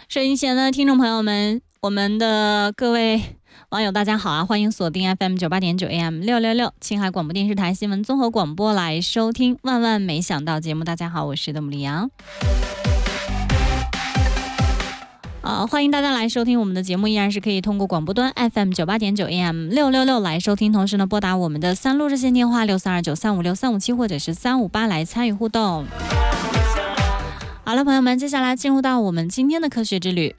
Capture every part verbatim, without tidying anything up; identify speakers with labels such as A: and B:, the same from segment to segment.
A: 收音前的听众朋友们，我们的各位网友大家好啊，欢迎锁定 F M 九八点九 A M 六六六青海广播电视台新闻综合广播来收听万万没想到节目。大家好，我是德姆利扬。呃，欢迎大家来收听我们的节目，依然是可以通过广播端 F M 九八点九 A M 六六六来收听，同时呢拨打我们的三路热线电话六三二九三五六三五七或者是三五八来参与互动。好了，朋友们，接下来进入到我们今天的科学之旅。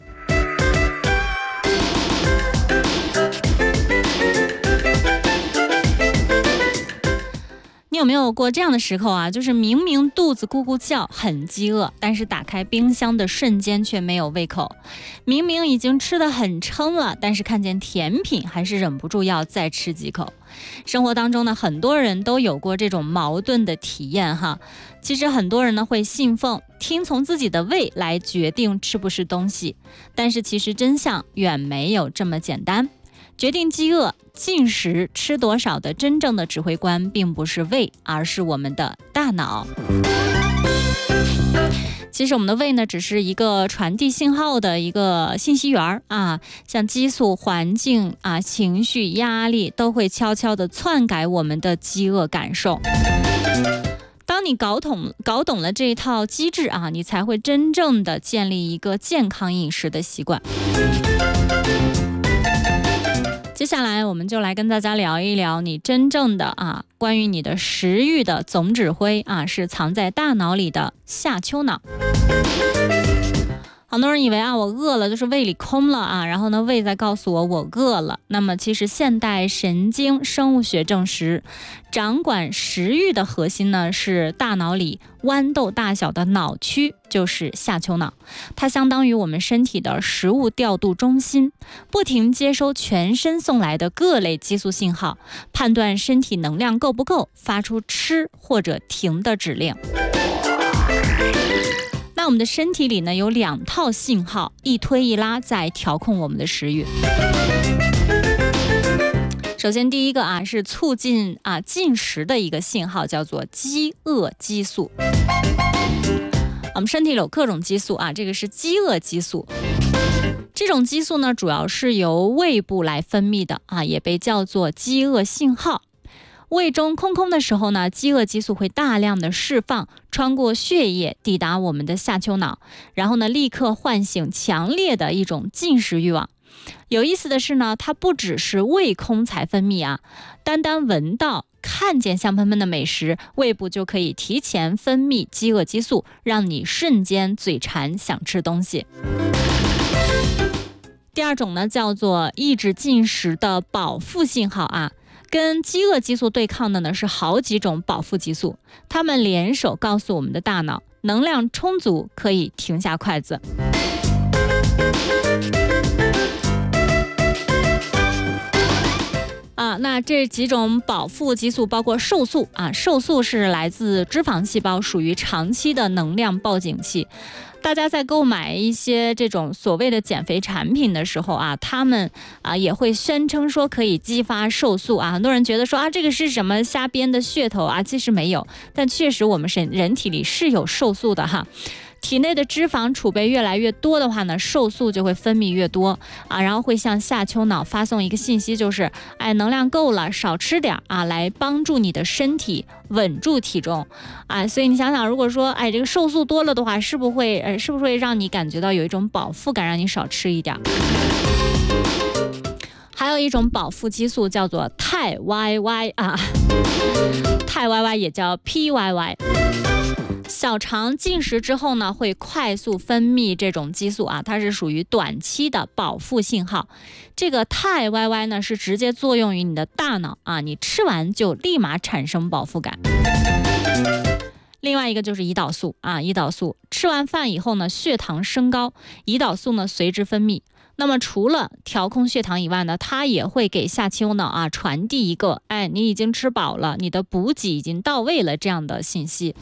A: 你有没有过这样的时候啊？就是明明肚子咕咕叫，很饥饿，但是打开冰箱的瞬间却没有胃口。明明已经吃得很撑了，但是看见甜品还是忍不住要再吃几口。生活当中呢，很多人都有过这种矛盾的体验哈。其实很多人呢会信奉听从自己的胃来决定吃不吃东西，但是其实真相远没有这么简单。决定饥饿、进食、吃多少的真正的指挥官并不是胃，而是我们的大脑。其实我们的胃呢，只是一个传递信号的一个信息源啊，像激素、环境啊、情绪、压力都会悄悄地篡改我们的饥饿感受。当你搞懂搞懂了这一套机制啊，你才会真正的建立一个健康饮食的习惯。接下来我们就来跟大家聊一聊你真正的啊，关于你的食欲的总指挥啊，是藏在大脑里的下丘脑。很多人以为啊，我饿了就是胃里空了啊，然后呢，胃在告诉我我饿了。那么其实现代神经生物学证实，掌管食欲的核心呢是大脑里豌豆大小的脑区，就是下丘脑。它相当于我们身体的食物调度中心，不停接收全身送来的各类激素信号，判断身体能量够不够，发出吃或者停的指令。那我们的身体里呢有两套信号，一推一拉在调控我们的食欲。首先第一个啊是促进啊进食的一个信号，叫做饥饿激素。我们身体里有各种激素啊，这个是饥饿激素。这种激素呢主要是由胃部来分泌的啊，也被叫做饥饿信号。胃中空空的时候呢，饥饿激素会大量的释放，穿过血液抵达我们的下丘脑，然后呢立刻唤醒强烈的一种进食欲望。有意思的是呢，它不只是胃空才分泌啊，单单闻到看见香喷喷的美食，胃部就可以提前分泌饥饿激素，让你瞬间嘴馋想吃东西。第二种呢叫做抑制进食的饱腹信号啊。跟饥饿激素对抗的呢是好几种饱腹激素，它们联手告诉我们的大脑，能量充足，可以停下筷子。啊，那这几种饱腹激素包括瘦素啊，瘦素是来自脂肪细胞，属于长期的能量报警器。大家在购买一些这种所谓的减肥产品的时候啊，他们啊也会宣称说可以激发瘦素啊，很多人觉得说啊这个是什么瞎编的噱头啊，其实没有，但确实我们人人体里是有瘦素的哈。体内的脂肪储备越来越多的话呢，瘦素就会分泌越多啊，然后会向下丘脑发送一个信息，就是哎能量够了，少吃点啊，来帮助你的身体稳住体重啊。所以你想想，如果说哎这个瘦素多了的话，是不会呃是不是会让你感觉到有一种饱腹感，让你少吃一点？还有一种饱腹激素叫做肽 Y Y 啊，肽 Y Y 也叫 P Y Y。小肠进食之后呢，会快速分泌这种激素啊，它是属于短期的饱腹信号。这个肽 Y Y 呢是直接作用于你的大脑啊，你吃完就立马产生饱腹感。另外一个就是胰岛素啊，胰岛素吃完饭以后呢，血糖升高，胰岛素呢随之分泌。那么除了调控血糖以外呢，它也会给下丘脑啊传递一个哎你已经吃饱了，你的补给已经到位了这样的信息。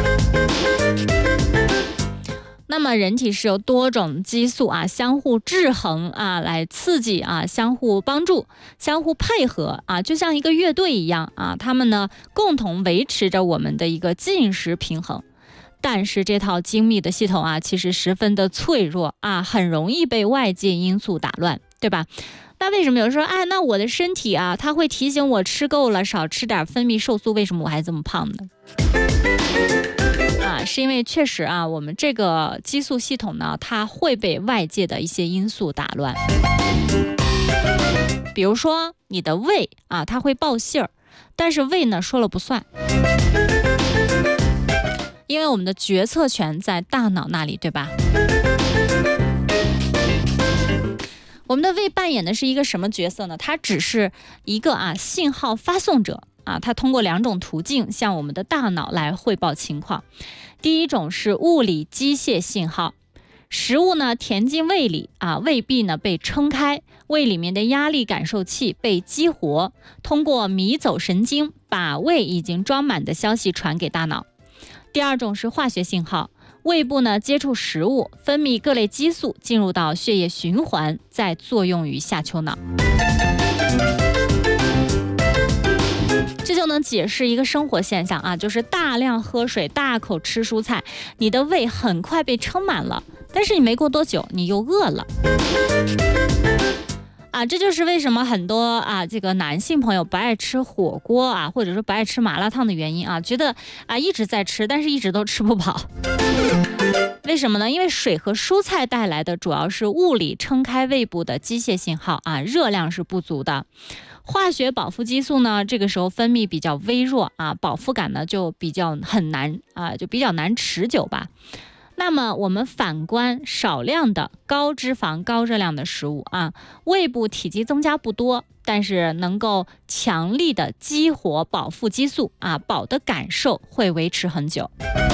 A: 那么人体是由多种激素啊相互制衡啊来刺激啊，相互帮助，相互配合啊，就像一个乐队一样啊，他们呢共同维持着我们的一个进食平衡。 但是这套精密的系统啊，其实十分的脆弱啊，很容易被外界因素打乱，对吧？那为什么有人说，哎，那我的身体啊，它会提醒我吃够了，少吃点，分泌瘦素，为什么我还这么胖呢？啊，是因为确实啊，我们这个激素系统呢，它会被外界的一些因素打乱。比如说你的胃啊，它会爆信儿，但是胃呢说了不算，因为我们的决策权在大脑那里，对吧？我们的胃扮演的是一个什么角色呢？它只是一个啊信号发送者啊，它通过两种途径向我们的大脑来汇报情况。第一种是物理机械信号，食物呢填进胃里啊，胃壁呢被撑开，胃里面的压力感受器被激活，通过迷走神经把胃已经装满的消息传给大脑。第二种是化学信号，胃部呢接触食物，分泌各类激素，进入到血液循环，再作用于下丘脑。这就能解释一个生活现象啊，就是大量喝水，大口吃蔬菜，你的胃很快被撑满了，但是你没过多久你又饿了。啊，这就是为什么很多啊这个男性朋友不爱吃火锅啊，或者说不爱吃麻辣烫的原因啊，觉得啊一直在吃，但是一直都吃不饱。为什么呢？因为水和蔬菜带来的主要是物理撑开胃部的机械信号啊，热量是不足的。化学饱腹激素呢，这个时候分泌比较微弱啊，饱腹感呢就比较很难啊，就比较难持久吧。那么我们反观少量的高脂肪、高热量的食物啊，胃部体积增加不多，但是能够强力的激活饱腹激素啊，饱的感受会维持很久。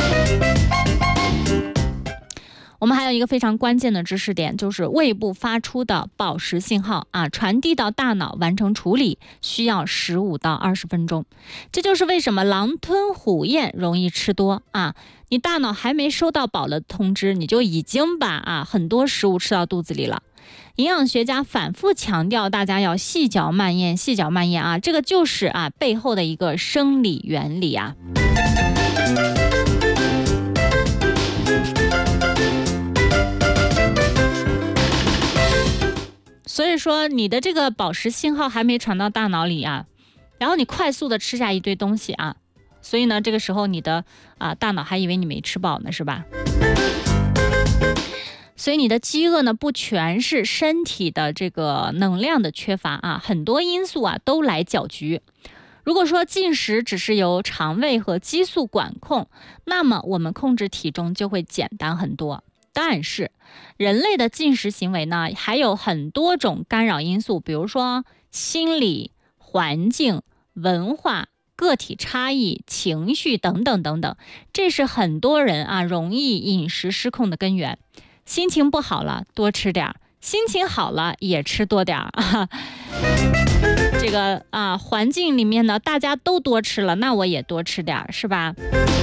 A: 我们还有一个非常关键的知识点，就是胃部发出的饱食信号啊，传递到大脑完成处理需要十五到二十分钟。这就是为什么狼吞虎咽容易吃多啊，你大脑还没收到饱的通知，你就已经把啊很多食物吃到肚子里了。营养学家反复强调大家要细嚼慢咽，细嚼慢咽啊，这个就是啊背后的一个生理原理啊。所以说你的这个饱食信号还没传到大脑里啊，然后你快速的吃下一堆东西啊，所以呢这个时候你的啊大脑还以为你没吃饱呢，是吧？所以你的饥饿呢不全是身体的这个能量的缺乏啊，很多因素啊都来搅局。如果说进食只是由肠胃和激素管控，那么我们控制体重就会简单很多。但是人类的进食行为呢，还有很多种干扰因素，比如说心理、环境、文化、个体差异、情绪等等等等，这是很多人啊容易饮食失控的根源。心情不好了多吃点，心情好了也吃多点啊。这个啊环境里面呢大家都多吃了，那我也多吃点，是吧？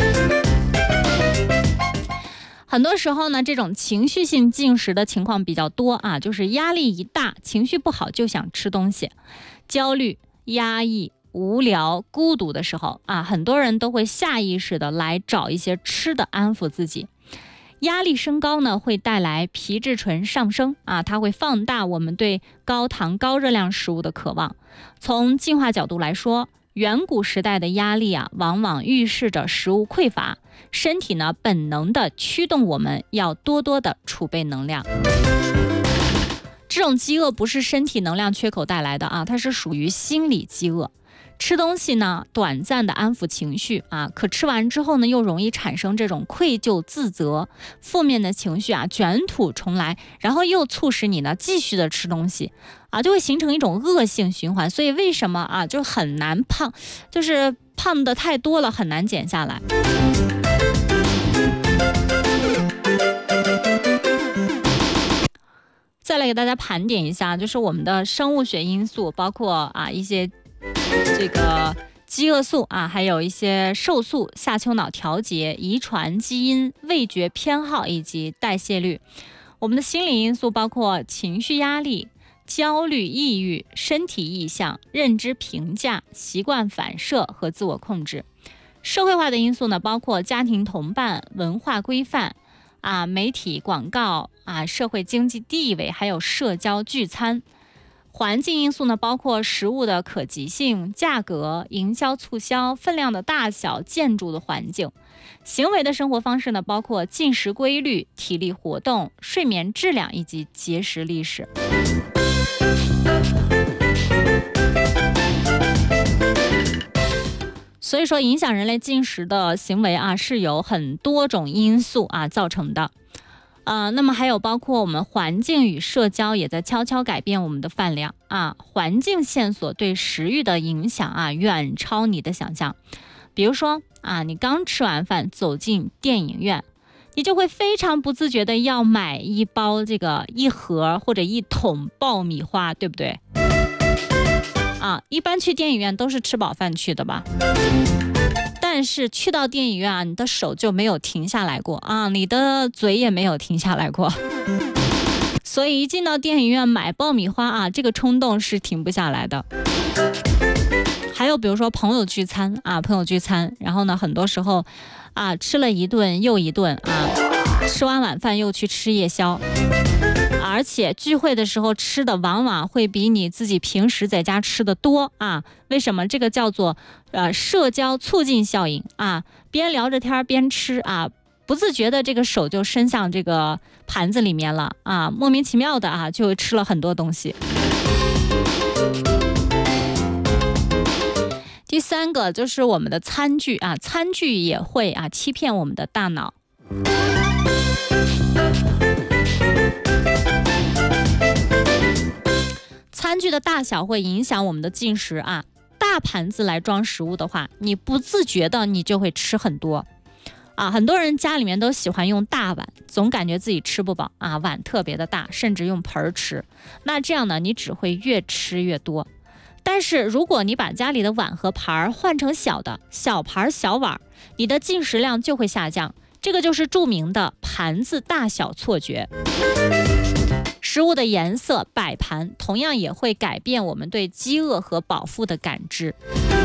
A: 很多时候呢，这种情绪性进食的情况比较多啊，就是压力一大，情绪不好就想吃东西，焦虑、压抑、无聊、孤独的时候啊，很多人都会下意识的来找一些吃的安抚自己。压力升高呢，会带来皮质醇上升啊，它会放大我们对高糖高热量食物的渴望。从进化角度来说，远古时代的压力啊，往往预示着食物匮乏，身体呢本能的驱动我们要多多的储备能量。这种饥饿不是身体能量缺口带来的啊，它是属于心理饥饿。吃东西呢，短暂的安抚情绪啊，可吃完之后呢，又容易产生这种愧疚、自责、负面的情绪啊，卷土重来，然后又促使你呢继续的吃东西啊，就会形成一种恶性循环。所以为什么啊，就很难胖，就是胖的太多了，很难减下来。再来给大家盘点一下，就是我们的生物学因素，包括啊一些这个饥饿素啊，还有一些瘦素、下丘脑调节、遗传基因、味觉偏好以及代谢率。我们的心理因素包括情绪压力、焦虑、抑郁、身体意向、认知评价、习惯反射和自我控制。 社会化的因素呢，包括家庭同伴、文化规范啊、媒体广告啊、社会经济地位，还有社交聚餐。环境因素呢，包括食物的可及性、价格、营销促销、分量的大小、建筑的环境。行为的生活方式呢，包括进食规律、体力活动、睡眠质量以及节食历史。所以说，影响人类进食的行为啊，是有很多种因素啊造成的。呃，那么还有包括我们环境与社交也在悄悄改变我们的饭量啊，环境线索对食欲的影响啊，远超你的想象。比如说啊，你刚吃完饭走进电影院，你就会非常不自觉的要买一包这个一盒或者一桶爆米花，对不对？啊，一般去电影院都是吃饱饭去的吧？但是去到电影院啊，你的手就没有停下来过啊，你的嘴也没有停下来过。所以一进到电影院买爆米花啊，这个冲动是停不下来的。还有比如说朋友聚餐啊，朋友聚餐，然后呢，很多时候啊，吃了一顿又一顿啊，吃完晚饭又去吃夜宵。而且聚会的时候吃的往往会比你自己平时在家吃的多啊！为什么？这个叫做呃社交促进效应啊！边聊着天边吃啊，不自觉的这个手就伸向这个盘子里面了啊，莫名其妙的啊就吃了很多东西。第三个就是我们的餐具啊，餐具也会啊欺骗我们的大脑。餐具的大小会影响我们的进食啊，大盘子来装食物的话，你不自觉的你就会吃很多啊。很多人家里面都喜欢用大碗，总感觉自己吃不饱啊，碗特别的大，甚至用盆吃。那这样呢，你只会越吃越多。但是如果你把家里的碗和盘换成小的小盘小碗，你的进食量就会下降。这个就是著名的盘子大小错觉。食物的颜色、摆盘同样也会改变我们对饥饿和饱腹的感知。